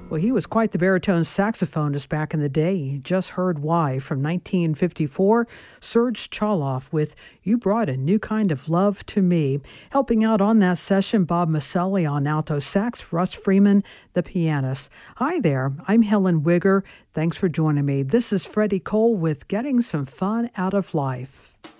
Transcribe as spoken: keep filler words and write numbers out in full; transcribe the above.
Well, he was quite the baritone saxophonist back in the day. You just heard why. From nineteen fifty-four, Serge Chaloff with You Brought a New Kind of Love to Me. Helping out on that session, Bob Maselli on alto sax, Russ Freeman, the pianist. Hi there, I'm Helen Wigger. Thanks for joining me. This is Freddie Cole with Getting Some Fun Out of Life.